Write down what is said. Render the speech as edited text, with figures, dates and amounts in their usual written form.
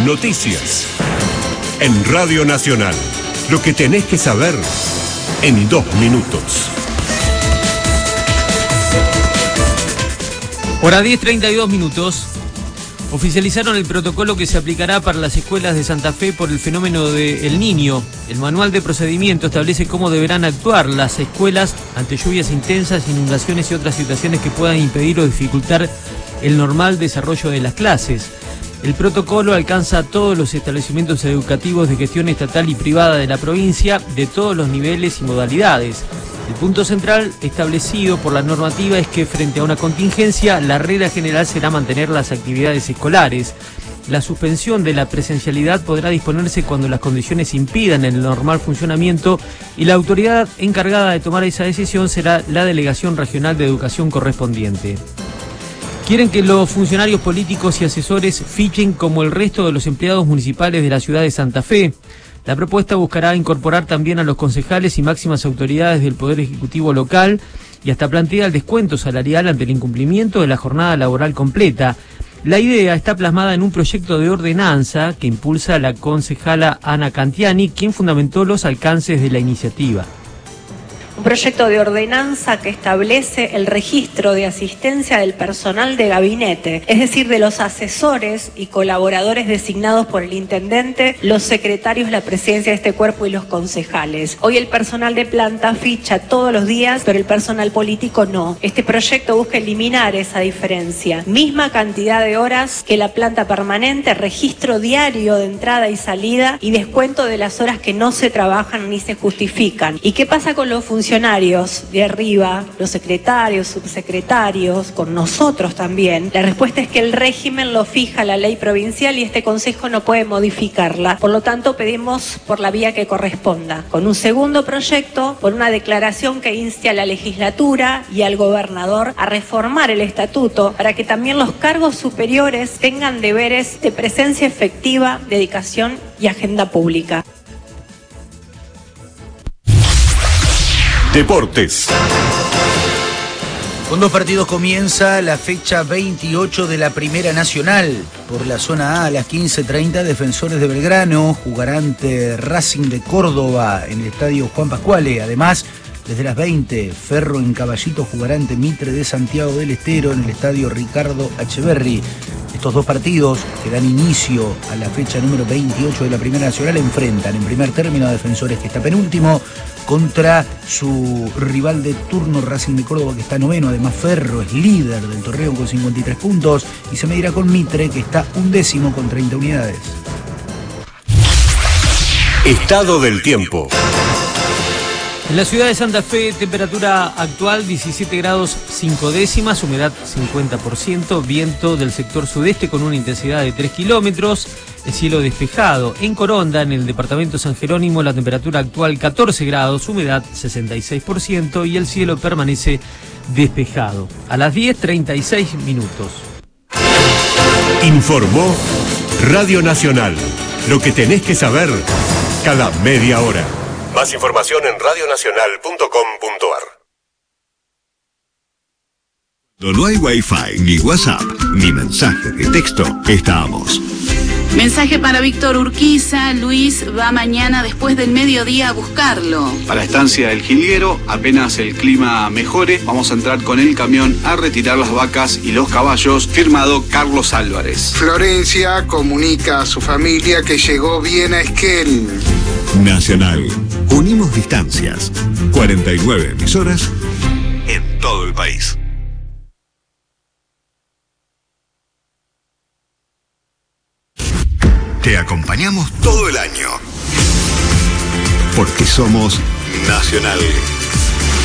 Noticias. En Radio Nacional, lo que tenés que saber en 2 minutos. Hora 10:32 minutos. Oficializaron el protocolo que se aplicará para las escuelas de Santa Fe por el fenómeno de El Niño. El manual de procedimiento establece cómo deberán actuar las escuelas ante lluvias intensas, inundaciones y otras situaciones que puedan impedir o dificultar el normal desarrollo de las clases. El protocolo alcanza a todos los establecimientos educativos de gestión estatal y privada de la provincia, de todos los niveles y modalidades. El punto central establecido por la normativa es que frente a una contingencia, la regla general será mantener las actividades escolares. La suspensión de la presencialidad podrá disponerse cuando las condiciones impidan el normal funcionamiento y la autoridad encargada de tomar esa decisión será la Delegación Regional de Educación correspondiente. Quieren que los funcionarios políticos y asesores fichen como el resto de los empleados municipales de la ciudad de Santa Fe. La propuesta buscará incorporar también a los concejales y máximas autoridades del Poder Ejecutivo local y hasta plantea el descuento salarial ante el incumplimiento de la jornada laboral completa. La idea está plasmada en un proyecto de ordenanza que impulsa la concejala Ana Cantiani, quien fundamentó los alcances de la iniciativa. Un proyecto de ordenanza que establece el registro de asistencia del personal de gabinete, es decir, de los asesores y colaboradores designados por el intendente, los secretarios de la presidencia de este cuerpo y los concejales. Hoy el personal de planta ficha todos los días, pero el personal político no. Este proyecto busca eliminar esa diferencia. Misma cantidad de horas que la planta permanente, registro diario de entrada y salida y descuento de las horas que no se trabajan ni se justifican. ¿Y qué pasa con los funcionarios de arriba, los secretarios, subsecretarios, con nosotros también? La respuesta es que el régimen lo fija la ley provincial y este consejo no puede modificarla. Por lo tanto, pedimos por la vía que corresponda, con un segundo proyecto, por una declaración que inste a la legislatura y al gobernador a reformar el estatuto para que también los cargos superiores tengan deberes de presencia efectiva, dedicación y agenda pública. Deportes. Con 2 partidos comienza la fecha 28 de la Primera Nacional. Por la zona A, a las 15:30, Defensores de Belgrano jugarán ante Racing de Córdoba en el estadio Juan Pascuale. Además, desde las 20, Ferro en Caballito jugará ante Mitre de Santiago del Estero en el estadio Ricardo Echeverri. Estos 2 partidos que dan inicio a la fecha número 28 de la Primera Nacional enfrentan en primer término a Defensores, que está penúltimo, contra su rival de turno Racing de Córdoba, que está noveno. Además, Ferro es líder del torneo con 53 puntos y se medirá con Mitre, que está 11º con 30 unidades. Estado del tiempo. En la ciudad de Santa Fe, temperatura actual 17 grados 5 décimas, humedad 50%, viento del sector sudeste con una intensidad de 3 kilómetros, el cielo despejado. En Coronda, en el departamento San Jerónimo, la temperatura actual 14 grados, humedad 66% y el cielo permanece despejado. A las 10:36 minutos. Informó Radio Nacional, lo que tenés que saber cada media hora. Más información en radionacional.com.ar. Cuando no hay Wi-Fi, ni WhatsApp, ni mensaje de texto, estamos. Mensaje para Víctor Urquiza. Luis va mañana después del mediodía a buscarlo. Para Estancia El Jilguero, apenas el clima mejore, vamos a entrar con el camión a retirar las vacas y los caballos. Firmado Carlos Álvarez. Florencia comunica a su familia que llegó bien a Esquel. Nacional. Unimos distancias. 49 emisoras en todo el país. Te acompañamos todo el año. Porque somos Nacional.